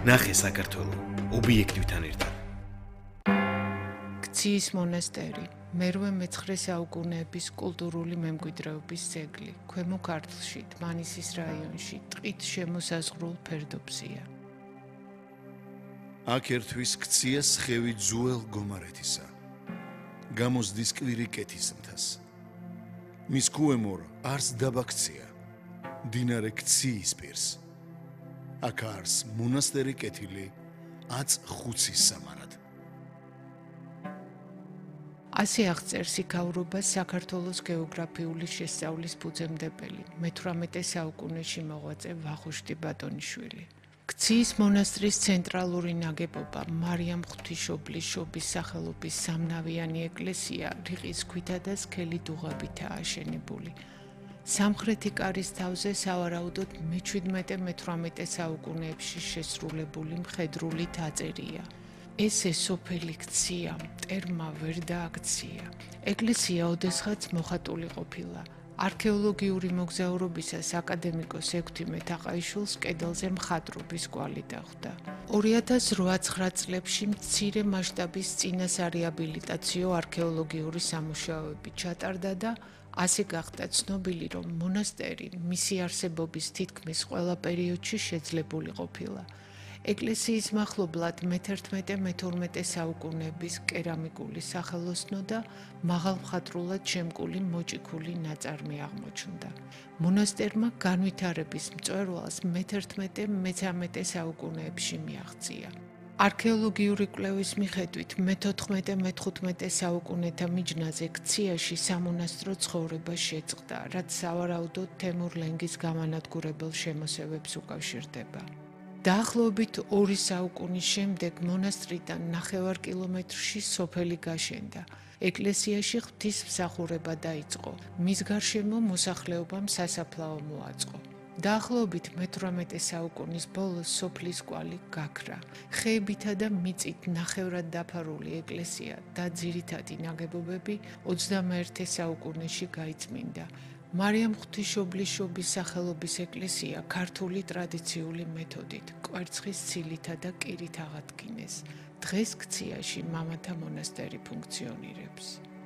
ნახე საქართველო ობიექტივთან ერთად. ქციის მონასტერი, მე-19 საუკუნეების კულტურული მემკვიდრეობის ძეგლი, ქვემო ქართლში, დმანისის რაიონში, ტყით შემოსაზღვრულ ფერდობზეა. აქ ერთვის ქციას ხევი ძუელ გომარეთისა. გამოსდის კვირი კეთის მთას. მის ქვემოთ არს დაბა ქცია, მდინარე ქციის პირს. აქ არის მონასტერი კეთილი 15 სამარად. ასე აღწერს იქაურობას საქართველოს გეოგრაფიული შესწავლის ფუძემდებელი, მე-18 საუკუნეში მოღვაწე ვახუშტი ბატონიშვილი. ქციის მონასტრის ცენტრალური ნაგებობა მარიამ ღვთისმშობლის შობის სახელობის სამნავიანი ეკლესია რიყის ქვითა და სქელი დუღაბითაა აშენებული. სამხრეთი კარის თავზე სავარაუდოდ მე-17-18 საუკუნეებში შესრულებული მხედრული თაწერია. ესე სოფელი ქცია მტერმა ვერ დააქცია. ეკლესია ოდესღაც მოხატული ყოფილა. არქეოლოგიური მოგზაურობისას აკადემიკოს ექვთიმე თაყაიშვილს კედელზე მხატვრობის კვალი დახვდა. 2008-9 წლებში მცირე მასშტაბის წინასარეაბილიტაციო არქეოლოგიური სამუშაოები ჩატარდა და ასე გახდა ცნობილი, რომ მონასტერი მისი არსებობის თითქმის ყველა პერიოდში შეძლებული ყოფილა. ეკლესიის მახლობლად მე-11-მე-12 საუკუნეების კერამიკული სახელოსნო და მაღალმხატვრულად შემკული მოჭიქული ნაწარმი აღმოჩნდა. მონასტერმა განვითარების მწვერვალს მე-11-მე-13 საუკუნეებში მიაღწია. არქეოლოგიური კვლევის მიხედვით მე-14-მე-15 საუკუნეთა მიჯნაზე ქციაში სამონასტრო ცხოვრება შეწყდა, რაც სავარაუდოდ თემურ ლენგის გამანადგურებელ შემოსევებს უკავშირდება. დაახლოებით 2 საუკუნის შემდეგ მონასტრიდან 9 კილომეტრში სოფელი გაშენდა. ეკლესიაში ღვთისმსახურება დაიწყო. მის გარშემო მოსახლეობამ სასაფლაო მოაწყო. დაახლოებით მე-18 საუკუნის ბოლოს სოფლის კვალი გაქრა. ხეებითა და მიწით ნახევრად დაფარული ეკლესია და ძირითადი ნაგებობები 21 საუკუნეში გაიწმინდა. მარიამ ღვთისმშობლის შობის სახელობის ეკლესია ქართული ტრადიციული მეთოდით კვერცხის ცილითა და კირით აღადგინეს. დღეს ქციაში მამათა მონასტერი ფუნქციონირებს.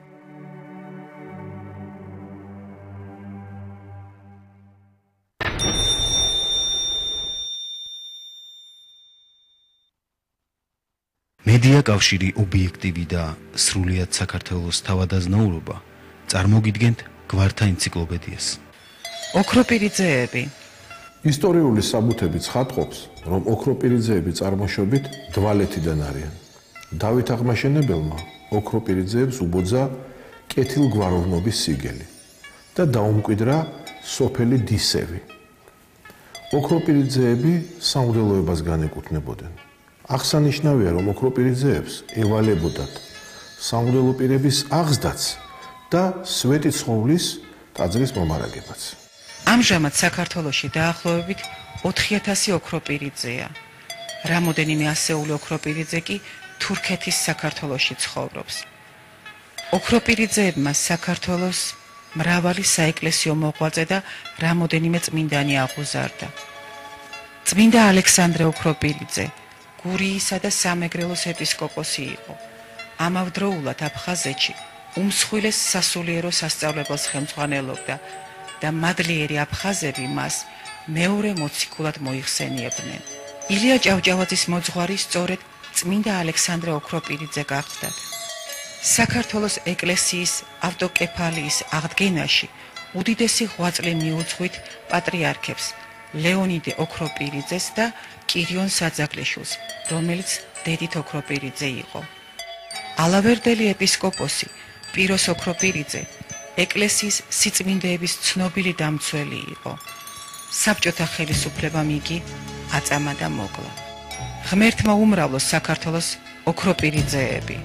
მედია კავშირი ობიექტივი და სრულიად საქართველოს თავადაზნაურობა წარმოგიდგენთ გვართა ენციკლოპედიას. ოქროპირიძეები. ისტორიული საბუთები ცხადყოფს, რომ ოქროპირიძეები წარმოშობით დვალეთიდან არიან. დავით აღმაშენებელმა ოქროპირიძეებს უბოძა კეთილგვაროვნობის სიგელი და დაუმკვიდრა სოფელი დისევი. ოქროპირიძეები სამღვდელოებას განეკუთვნებოდნენ. აღსანიშნავია, რომ ოქროპირიძეებს ევალებოდათ სამღვდელო პირების აღზრდაც და სვეტი ცხოვლის ტაძრის მომარაგებაც. ამჟამად საქართველოში დაახლოებით 4000 ოქროპირიძეა. რამოდენიმე ასეული ოქროპირიძე კი თურქეთის საქართველოში ცხოვრობს. ოქროპირიძეებმა საქართველოს მრავალი საეკლესიო მოღვაწე და რამოდენიმე წმინდანი აღუზარდა. წმინდა ალექსანდრე ოქროპირიძე გურიისა და სამეგრელოს ეპისკოპოსი იყო. ამავდროულად აფხაზეთში უმსხვილეს სასულიერო სასწავლებელს ხელმძღვანელობდა და მადლიერი აფხაზები მას მეორე მოციქულად მოიხსენიებდნენ. ილია ჭავჭავაძის მოძღვარი სწორედ წმინდა ალექსანდრე ოქროპირიძე გახლდათ. საქართველოს ეკლესიის ავტოკეფალიის აღდგენაში უდიდესი ღვაწლი მიუძღვით პატრიარქებს ლეონიდე ოქროპირიძეს და კირიონ საძაგლიშვილს, რომელიც დედით ოქროპირიძე იყო. ალავერდელი ეპისკოპოსი პიროს ოქროპირიძე ეკლესიის სიწმინდეების ცნობილი დამცველი იყო. საბჭოთა ხელისუფლებამ იგი აწამა და მოკლა. ღმერთმა უმრავლოს საქართველოს ოქროპირიძეები.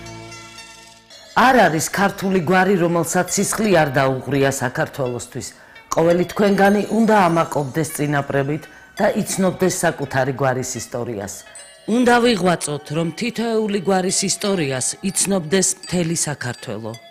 არ არის ქართული გვარი, რომელსაც სისხლი არ დაუღრია საქართველოსთვის. ყოველი თქვენგანი უნდა ამაყობდეს წინაპრებით და იცნობდეს საკუთარი გვარის ისტორიას. უნდა ვიღვაწოთ, რომ თითოეული გვარის ისტორიას იცნობდეს მთელი საქართველო.